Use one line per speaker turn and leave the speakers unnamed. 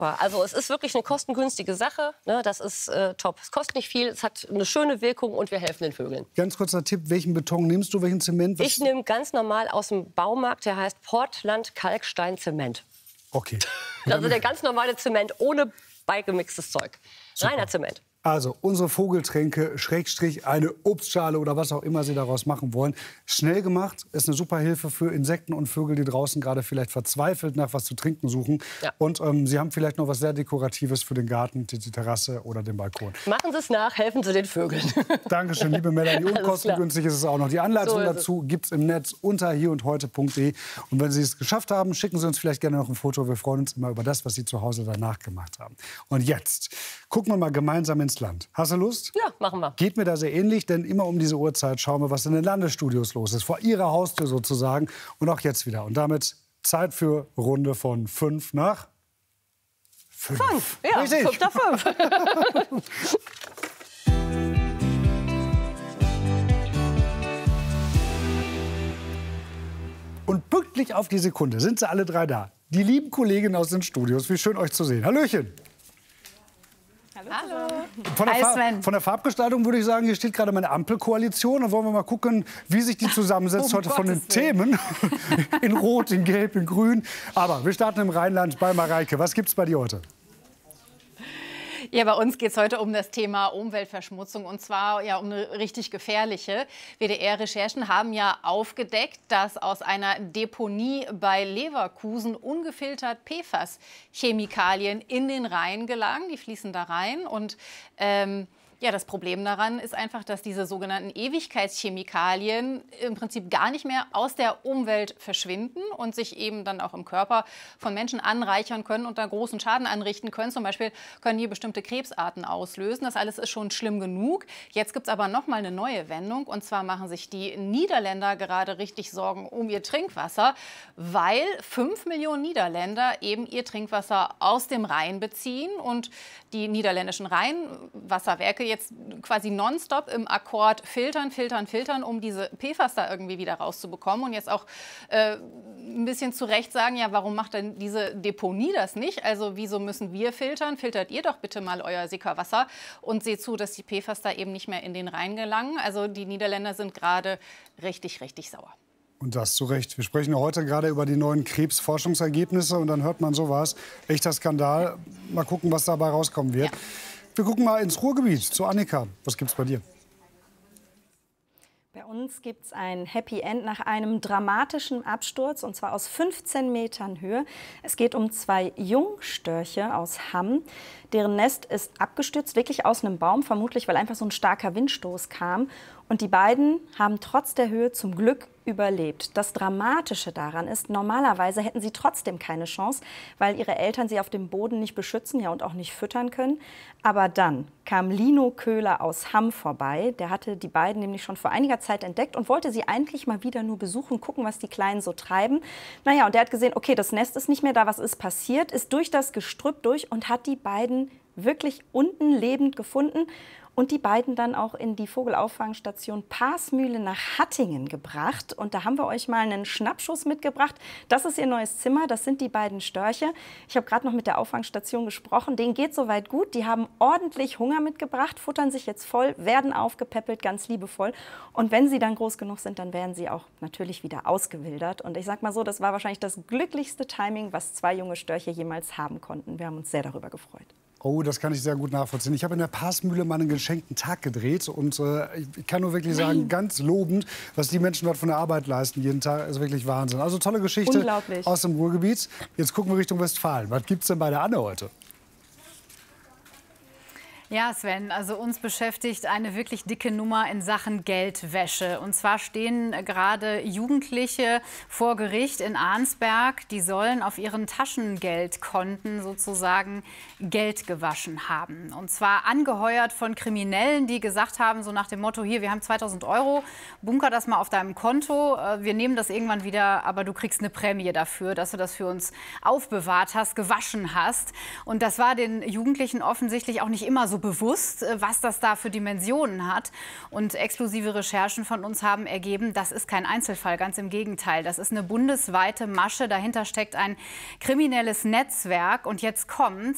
Also es ist wirklich eine kostengünstige Sache. Ne? Das ist top. Es kostet nicht viel, es hat eine schöne Wirkung und wir helfen den Vögeln.
Ganz kurzer Tipp, welchen Beton nimmst du, welchen Zement?
Ich nehme ganz normal aus dem Baumarkt, der heißt Portland Kalkstein-Zement.
Okay.
Also der ganz normale Zement ohne beigemixtes Zeug.
Super.
Reiner Zement.
Also unsere Vogeltränke, Schrägstrich eine Obstschale oder was auch immer Sie daraus machen wollen. Schnell gemacht, ist eine super Hilfe für Insekten und Vögel, die draußen gerade vielleicht verzweifelt nach was zu trinken suchen. Ja. Und Sie haben vielleicht noch was sehr Dekoratives für den Garten, die Terrasse oder den Balkon.
Machen Sie es nach, helfen Sie den Vögeln.
Dankeschön, liebe Melanie. Und kostengünstig ist es auch noch. Die Anleitung dazu gibt es im Netz unter hierundheute.de. Und wenn Sie es geschafft haben, schicken Sie uns vielleicht gerne noch ein Foto. Wir freuen uns immer über das, was Sie zu Hause danach gemacht haben. Und jetzt gucken wir mal gemeinsam ins Land. Hast du Lust?
Ja, machen wir.
Geht mir da sehr ähnlich, denn immer um diese Uhrzeit schauen wir, was in den Landesstudios los ist. Vor Ihrer Haustür sozusagen. Und auch jetzt wieder. Und damit Zeit für Runde von 5 nach 5.
5, ja,
richtig.
5 nach 5.
Und pünktlich auf die Sekunde sind sie alle drei da. Die lieben Kolleginnen aus den Studios. Wie schön, euch zu sehen. Hallöchen.
Hallo.
Von der Farbgestaltung würde ich sagen, hier steht gerade meine Ampelkoalition. Und wollen wir mal gucken, wie sich die zusammensetzt heute von den Themen. In Rot, in Gelb, in Grün. Aber wir starten im Rheinland bei Mareike. Was gibt's bei dir heute?
Ja, bei uns geht es heute um das Thema Umweltverschmutzung, und zwar ja um eine richtig gefährliche. WDR-Recherchen haben ja aufgedeckt, dass aus einer Deponie bei Leverkusen ungefiltert PFAS-Chemikalien in den Rhein gelangen. Die fließen da rein und ja, das Problem daran ist einfach, dass diese sogenannten Ewigkeitschemikalien im Prinzip gar nicht mehr aus der Umwelt verschwinden und sich eben dann auch im Körper von Menschen anreichern können und da großen Schaden anrichten können. Zum Beispiel können hier bestimmte Krebsarten auslösen. Das alles ist schon schlimm genug. Jetzt gibt es aber noch mal eine neue Wendung. Und zwar machen sich die Niederländer gerade richtig Sorgen um ihr Trinkwasser, weil 5 Millionen Niederländer eben ihr Trinkwasser aus dem Rhein beziehen. Und die niederländischen Rheinwasserwerke jetzt quasi nonstop im Akkord filtern, um diese PFAS da irgendwie wieder rauszubekommen. Und jetzt auch ein bisschen zu Recht sagen, ja, warum macht denn diese Deponie das nicht? Also wieso müssen wir filtern? Filtert ihr doch bitte mal euer Sickerwasser und seht zu, dass die PFAS da eben nicht mehr in den Rhein gelangen. Also die Niederländer sind gerade richtig sauer.
Und das zu Recht. Wir sprechen ja heute gerade über die neuen Krebsforschungsergebnisse und dann hört man sowas. Echter Skandal. Mal gucken, was dabei rauskommen wird. Ja. Wir gucken mal ins Ruhrgebiet zu Annika. Was gibt's bei dir?
Bei uns gibt es ein Happy End nach einem dramatischen Absturz, und zwar aus 15 Metern Höhe. Es geht um 2 Jungstörche aus Hamm. Deren Nest ist abgestürzt, wirklich aus einem Baum, vermutlich weil einfach so ein starker Windstoß kam. Und die beiden haben trotz der Höhe zum Glück überlebt. Das Dramatische daran ist, normalerweise hätten sie trotzdem keine Chance, weil ihre Eltern sie auf dem Boden nicht beschützen, ja, und auch nicht füttern können. Aber dann kam Lino Köhler aus Hamm vorbei. Der hatte die beiden nämlich schon vor einiger Zeit entdeckt und wollte sie eigentlich mal wieder nur besuchen, gucken, was die Kleinen so treiben. Naja, und der hat gesehen, okay, das Nest ist nicht mehr da, was ist passiert, ist durch das Gestrüpp durch und hat die beiden wirklich unten lebend gefunden. Und die beiden dann auch in die Vogelauffangstation Parsmühle nach Hattingen gebracht. Und da haben wir euch mal einen Schnappschuss mitgebracht. Das ist ihr neues Zimmer, das sind die beiden Störche. Ich habe gerade noch mit der Auffangstation gesprochen. Denen geht soweit gut. Die haben ordentlich Hunger mitgebracht, futtern sich jetzt voll, werden aufgepäppelt, ganz liebevoll. Und wenn sie dann groß genug sind, dann werden sie auch natürlich wieder ausgewildert. Und ich sag mal so, das war wahrscheinlich das glücklichste Timing, was 2 junge Störche jemals haben konnten. Wir haben uns sehr darüber gefreut.
Oh, das kann ich sehr gut nachvollziehen. Ich habe in der Parsmühle mal einen geschenkten Tag gedreht. Und ich kann nur wirklich sagen, ganz lobend, was die Menschen dort von der Arbeit leisten jeden Tag, ist wirklich Wahnsinn. Also tolle Geschichte aus dem Ruhrgebiet. Jetzt gucken wir Richtung Westfalen. Was gibt es denn bei der Anne heute?
Ja, Sven, also uns beschäftigt eine wirklich dicke Nummer in Sachen Geldwäsche. Und zwar stehen gerade Jugendliche vor Gericht in Arnsberg. Die sollen auf ihren Taschengeldkonten sozusagen Geld gewaschen haben. Und zwar angeheuert von Kriminellen, die gesagt haben, so nach dem Motto, hier, wir haben 2000 €, bunker das mal auf deinem Konto. Wir nehmen das irgendwann wieder, aber du kriegst eine Prämie dafür, dass du das für uns aufbewahrt hast, gewaschen hast. Und das war den Jugendlichen offensichtlich auch nicht immer so bewusst, was das da für Dimensionen hat. Und exklusive Recherchen von uns haben ergeben, das ist kein Einzelfall, ganz im Gegenteil. Das ist eine bundesweite Masche, dahinter steckt ein kriminelles Netzwerk. Und jetzt kommt's,